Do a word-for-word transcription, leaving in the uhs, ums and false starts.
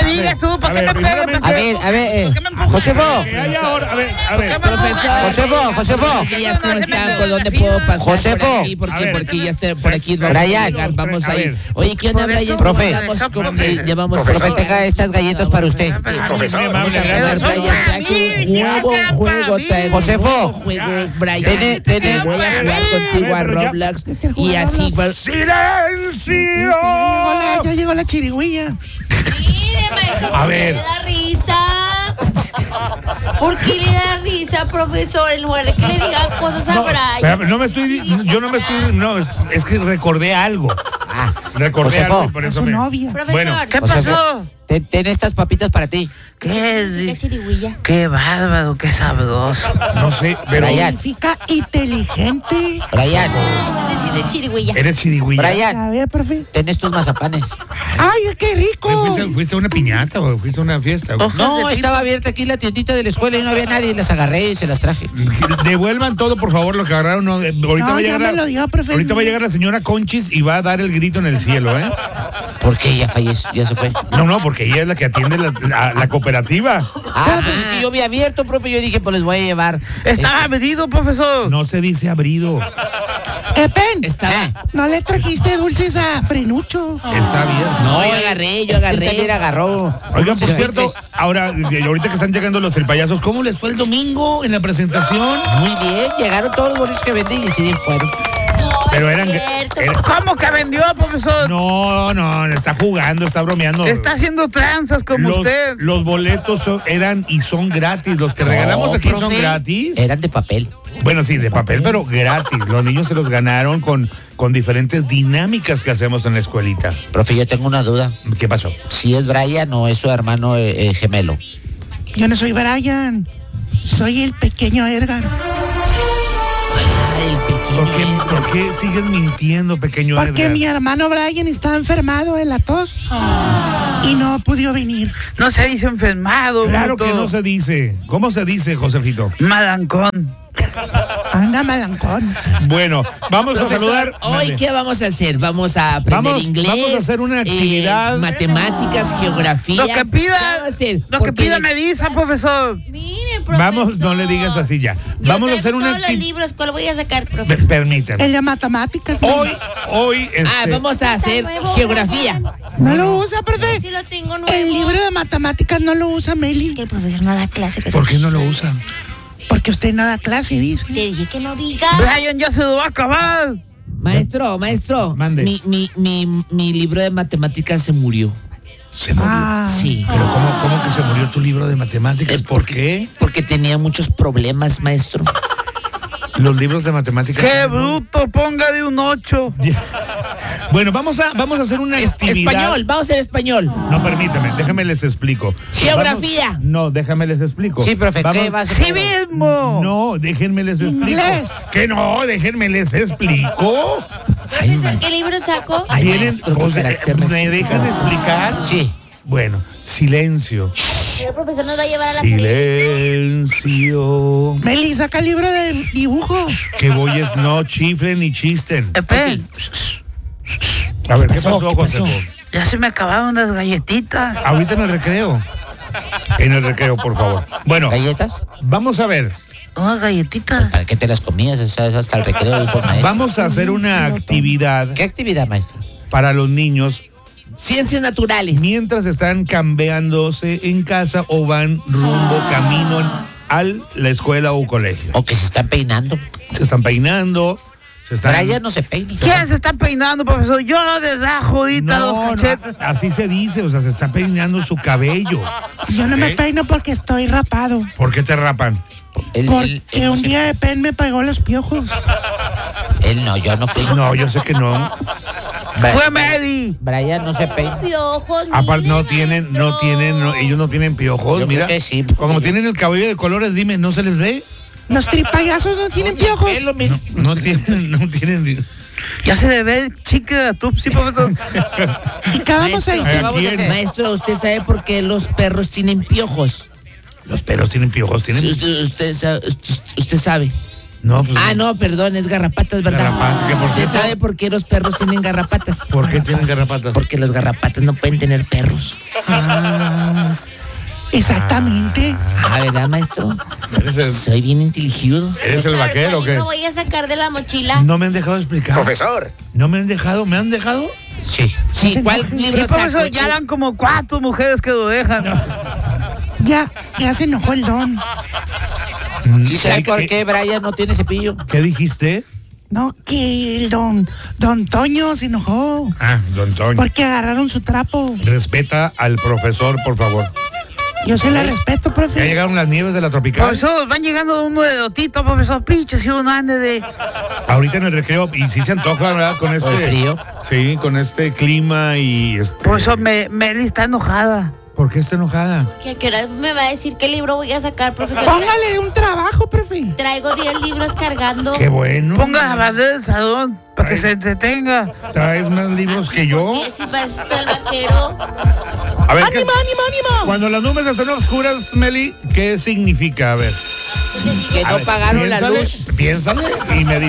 digas tú? ¿Por qué me pegas? A ver, a ver, eh, Josefo. A ver, a ver. Profesor. Josefo, Josefo. Buenos días, ¿cómo están? ¿Por dónde puedo pasar? Josefo. Por aquí, porque, porque ya está por aquí. Vamos Brian. a llegar, vamos A a ir. ver. Oye, ¿qué onda, Brian? Profe. Vamos, con- eh, ya vamos Profe, tenga estas galletas para usted. Profesor. Vamos a jugar, Brian. Traje un nuevo juego. trae un Josefo. nuevo juego, Brian. Tiene- tiene- Voy a jugar contigo a Roblox. Y así. ¡Silencio! Hola, ya llegó la chirigüilla. Mire, maestro, A ¿por ver. qué le da risa? ¿Por qué le da risa, profesor? En lugar de que le diga cosas a No, Brian. espérame, no me estoy, yo no me estoy, no, es, es que recordé algo. Ah, Recordé Josefo. algo, por A eso su me... novia. Profesor, Bueno, ¿Qué Josefo, pasó? ten, ten estas papitas para ti. ¿Qué? ¿qué chirigüilla? Qué bárbaro, qué sabroso. No sé, pero... Brian. Significa inteligente. Brian, Ah, entonces sí es chirigüilla. ¿Eres chirigüilla? Brian, A ver, profe. ten estos mazapanes. ¡Ay, qué rico! ¿Fuiste, fuiste a una piñata o fuiste a una fiesta? güey? No, estaba abierta aquí la tiendita de la escuela y no había nadie. Las agarré y se las traje. Devuelvan todo, por favor, lo que agarraron. No, eh, ahorita No, va a ya llegar me la- lo dio, profe. ahorita va a llegar la señora Conchis y va a dar el grito en el cielo, ¿eh? ¿Por qué ella falleció? Ya se fue. No, no, porque ella es la que atiende la, la- la cooperativa. Ah, pues es que yo había abierto, profe. Yo dije, pues les voy a llevar. Estaba medido, profesor. No se dice abrido. ¡Eh, Pen! Estaba. ¿No le trajiste dulces a Frenucho? Está bien. No, yo agarré, yo Él agarré. también agarró. Oigan, por Sí. cierto, ahora, eh, ahorita que están llegando los tripayazos, ¿cómo les fue el domingo en la presentación? Muy bien, llegaron todos los boletos que vendí y sí fueron. No, Pero es eran- cierto. era- ¿Cómo que vendió, profesor? No, no, está jugando, está bromeando. Está haciendo tranzas como los, usted. los boletos son- eran y son gratis. Los que regalamos aquí son profe. gratis. Eran de papel. Bueno, sí, de papel, pero gratis. Los niños se los ganaron con, con diferentes dinámicas que hacemos en la escuelita. Profe, yo tengo una duda. ¿Qué pasó? Si es Brian o es su hermano eh, eh, gemelo. Yo no soy Brian. Soy el pequeño Edgar. Ay, el ¿Por qué, pequeño. por qué sigues mintiendo, pequeño Porque Edgar? mi hermano Brian está enfermado de la tos. Y no pudo venir. No se dice enfermado. Claro bruto. que no se dice. ¿Cómo se dice, Josefito? Malancón. Anda malancón. Bueno, vamos a Profesor, saludar. hoy, Mande. ¿qué vamos a hacer? Vamos a aprender Vamos- inglés. vamos a hacer una eh, actividad. matemáticas, geografía. Lo que ¿Qué pida, vamos a hacer? lo que Porque pida de- Melissa, profesor. Mire, profesor. Vamos, no le digas así ya. Yo Vamos a traigo hacer una todos los acti- libros, ¿cuál voy a sacar, Pe- profe? Permítame. El de matemáticas. Hoy, hoy, este, Ah, vamos a hacer nuevo, geografía. No lo usa, profe. Sí lo tengo nuevo. El libro de matemáticas no lo usa Meli. Que el profesor no da clase. que- ¿por qué no lo usan? Porque usted no da clase, dice. Te dije que no diga. Brian ya se lo va a acabar. Maestro, maestro. Mande. Mi, mi, mi, mi libro de matemáticas se murió. Se murió. Ah, Sí. Pero ¿cómo, cómo que se murió tu libro de matemáticas? Eh, ¿Por qué? Porque tenía muchos problemas, maestro. Los libros de matemáticas. Qué bruto, ponga de un ocho. Bueno, vamos a, vamos a hacer una Es- actividad. español, vamos a hacer español. No, permítame, déjame les explico. Geografía. Vamos- no, déjame les explico. Sí, profe, ¿qué Vamos- vas a hacer? Civismo. No, déjenme les explico. Inglés. Que no, déjenme les explico. Profesor, ¿qué libro saco? Ay, Vienen, maestro, qué o sea, carácter ¿me más- dejan explicar? Sí. Bueno, silencio. El profesor nos va a llevar a la feria. Silencio. Meli, saca el libro de dibujo. Que boyes no chiflen ni chisten. Epe, A ver, ¿qué pasó? pasó, ¿Qué José? pasó? ya se me acabaron las galletitas. Ahorita en el recreo. En el recreo, por favor. Bueno, ¿Galletas? vamos a ver. Unas galletitas. ¿Para qué te las comías? O sea, hasta el recreo, dijo el maestro. Vamos a hacer una actividad ¿Qué actividad, maestro? para los niños Ciencias naturales. mientras están cambiándose en casa o van rumbo, camino a la escuela o colegio. O que se están peinando. Se están peinando, se están... Brian no se peina. ¿Quién se está peinando, profesor? Yo no desrajo ahorita los No, cachetes. no, así se dice, o sea, se está peinando su cabello. Yo no me ¿Eh? peino porque estoy rapado. ¿Por qué te rapan? Él, Porque él- él no un se- día de Pen me pegó los piojos. Él no, yo no fui. No, yo sé que no. Bra- Fue Mary. Brian no se peina. Piojos, Aparte, mire, no tienen, no maestro. tienen, no- ellos no tienen piojos, Yo mira. creo que sí. Como tienen el cabello de colores, dime, ¿no se les ve? Los tripayazos no tienen piojos. Pelo, mira. No tienen, no tienen. Ya se le ve el chique de tu, sí, profesor. ¿Y qué vamos a Maestro, hacer? ¿Qué vamos a hacer? Maestro, ¿usted sabe por qué los perros tienen piojos? Los perros tienen piojos, Sí, tienen. usted, usted, sa- usted- usted sabe. No, pues, Ah, no, perdón, es garrapatas, ¿verdad? Garrapatas, que por ¿Usted cierto- sabe por qué los perros tienen garrapatas? ¿por qué tienen garrapatas? Porque los garrapatas no pueden tener perros. Ah, exactamente. Ah, ¿verdad, maestro? ¿Eres el, Soy bien inteligido. eres el vaquero o ¿Qué qué? me voy a sacar de la mochila? No me han dejado explicar. Profesor. No me han dejado, ¿me han dejado? Sí. Sí, ¿cuál libro Sí, profesor, sacó? ya eran como cuatro mujeres que lo dejan. Ya, ya se enojó el don. ¿Sí sabe ¿Qué- por qué- qué Brian no tiene cepillo? ¿Qué dijiste? No, que el don, don Toño se enojó. Ah, don Toño. Porque agarraron su trapo. Respeta al profesor, por favor. Yo se la respeto, Ya profe. llegaron las nieves de la tropical. Profesor, van llegando uno de Dotito, profesor. Pinche, si uno ande de. Ahorita en el recreo, y sí se antoja, ¿verdad? Con este. ¿O el frío? Sí, con este clima y este. Profesor, me, Meli está enojada. ¿Por qué está enojada? ¿Que a qué hora me va a decir qué libro voy a sacar, profesor? Póngale un trabajo, profe. Traigo diez libros cargando. Qué bueno. Ponga la bandera del salón para que se entretenga. ¿Traes más libros que yo? ¿Qué si va a estar el vaquero? A ver, ¿qué ¡Ánimo, ánimo, ánimo! cuando las nubes están oscuras, Meli, ¿qué significa? A ver. Que A no ver, pagaron la piénsale, luz. Piénsale y me